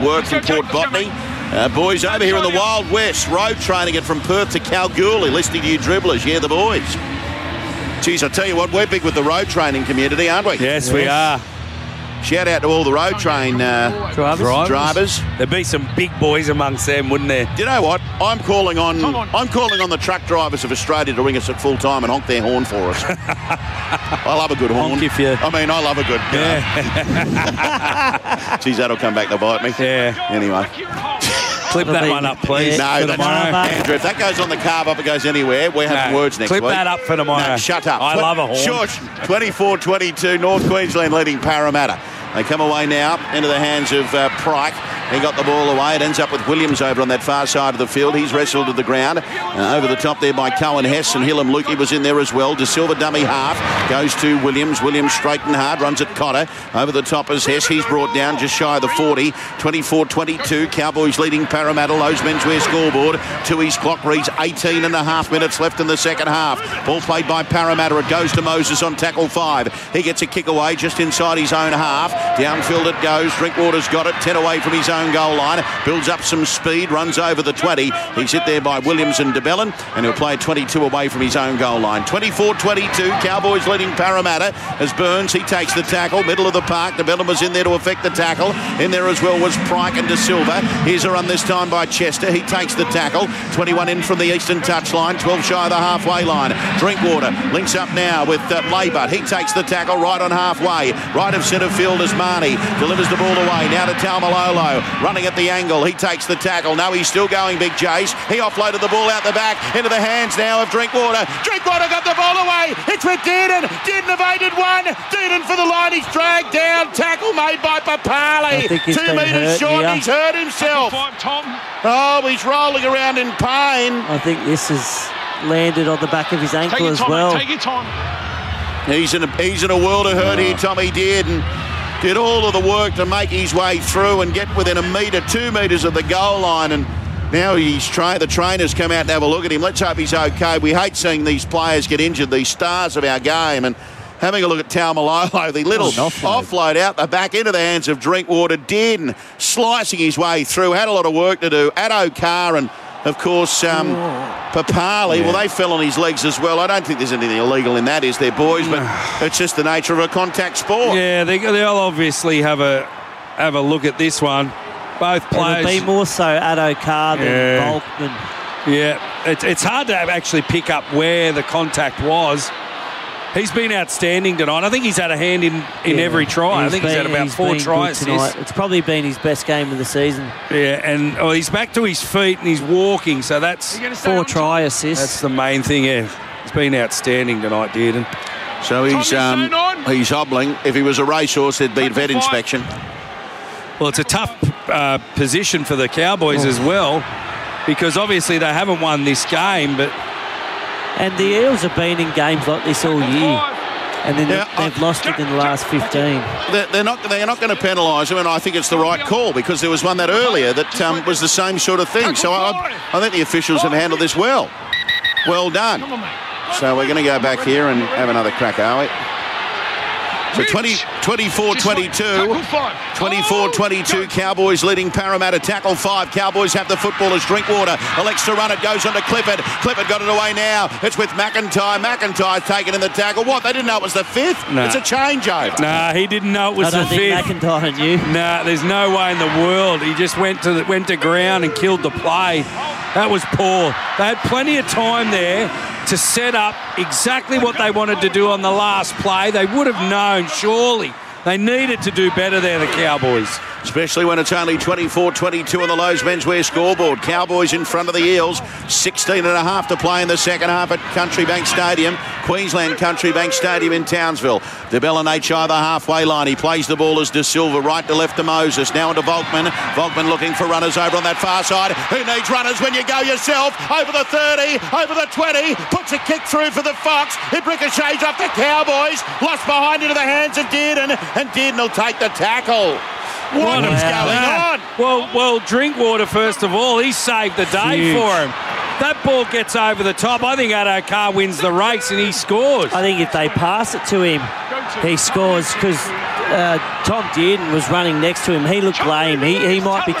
Work from Port Botany. Boys over here in the Wild West, road training it from Perth to Kalgoorlie. Listening to you dribblers, yeah, the boys. Geez, I tell you what, we're big with the road training community, aren't we? Yes, we are. Shout out to all the road train drivers. There'd be some big boys amongst them, wouldn't there? Do you know what? I'm calling on the truck drivers of Australia to ring us at full time and honk their horn for us. I love a good horn. I love a good. Geez, that'll come back to bite me. Yeah. Anyway. Clip that one up, please. No, Andrew, if that goes on the carve up, it goes anywhere. We're having words next week. Clip that up for tomorrow. No, shut up. I love a horn. Shush. 24-22, North Queensland leading Parramatta. They come away now into the hands of Pryke. He got the ball away. It ends up with Williams over on that far side of the field. He's wrestled to the ground. Over the top there by Cohen Hess, and Hillam Lukey was in there as well. De Silva dummy half. Goes to Williams. Williams straight and hard. Runs at Cotter. Over the top is Hess. He's brought down just shy of the 40. 24-22. Cowboys leading Parramatta. Lowe's menswear scoreboard. Tooheys clock reads 18 and a half minutes left in the second half. Ball played by Parramatta. It goes to Moses on tackle 5. He gets a kick away just inside his own half. Downfield it goes. Drinkwater's got it. 10 away from his own goal line. Builds up some speed. Runs over the 20. He's hit there by Williams and DeBellin, and he'll play 22 away from his own goal line. 24-22. Cowboys leading Parramatta as Burns. He takes the tackle. Middle of the park. DeBellin was in there to affect the tackle. In there as well was Pryke and De Silva. Here's a run this time by Chester. He takes the tackle. 21 in from the eastern touchline. 12 shy of the halfway line. Drinkwater links up now with Laybutt. He takes the tackle right on halfway. Right of centre field is Marnie. Delivers the ball away. Now to Taumalolo. Running at the angle. He takes the tackle. No, he's still going, Big Jace. He offloaded the ball out the back into the hands now of Drinkwater. Drinkwater got the ball away. It's with Dearden. Dearden evaded one. Dearden for the line. He's dragged down. Tackle made by Papali. 2 metres short. He's hurt himself. Oh, he's rolling around in pain. I think this has landed on the back of his ankle as well. Take your time. He's in a world of hurt here, Tommy Dearden. Did all of the work to make his way through and get within 2 metres of the goal line, and now the trainers come out and have a look at him. Let's hope he's okay. We hate seeing these players get injured, these stars of our game, and having a look at Taumalolo, the little offload out the back into the hands of Drinkwater. Dearden slicing his way through, had a lot of work to do. Addo-Carr and, of course, Papali, well, they fell on his legs as well. I don't think there's anything illegal in that, is there, boys? But it's just the nature of a contact sport. Yeah, they'll obviously have a look at this one. Both players. It'll be more so Addo-Carr than Volkman. Yeah, it's hard to actually pick up where the contact was. He's been outstanding tonight. I think he's had a hand in every try. I think he's had about 4 tries tonight. It's probably been his best game of the season. Yeah, and he's back to his feet and he's walking, so that's 4 try assists. That's the main thing, yeah. He's been outstanding tonight, Dearden. So he's hobbling. If he was a racehorse, there'd be vet inspection. Well, it's a tough position for the Cowboys as well, because obviously they haven't won this game, but... And the Eels have been in games like this all year, and then they've lost it in the last 15. They're not going to penalise him, and I think it's the right call, because there was one that earlier that was the same sort of thing. So I think the officials have handled this well. Well done. So we're going to go back here and have another crack, are we? So 24-22, 24-22, Cowboys leading Parramatta. Tackle 5, Cowboys have the football as Drinkwater elects to run it, goes on to Clifford. Clifford got it away now. It's with McIntyre. McIntyre's taken in the tackle. What, they didn't know it was the 5th? No. It's a changeover. Nah, he didn't know it was the 5th. I don't think McIntyre knew. Nah, there's no way in the world. He just went to ground and killed the play. That was poor. They had plenty of time there to set up exactly what they wanted to do on the last play. They would have known, surely. They needed to do better there, the Cowboys. Especially when it's only 24-22 on the Lowe's menswear scoreboard. Cowboys in front of the Eels. 16 and a half to play in the second half at Country Bank Stadium. Queensland Country Bank Stadium in Townsville. DeBellin HI the halfway line. He plays the ball as De Silva, right to left to Moses. Now into Volkman. Volkman looking for runners over on that far side. Who needs runners when you go yourself? Over the 30, over the 20. Puts a kick through for the Fox. It ricochets off the Cowboys. Lost behind into the hands of Dearden. And Dearden will take the tackle. What is going on? Well, Drinkwater, first of all, he saved the day for him. That ball gets over the top. I think Addo-Carr wins the race and he scores. I think if they pass it to him, he scores, because Tom Dearden was running next to him. He looked lame. He might be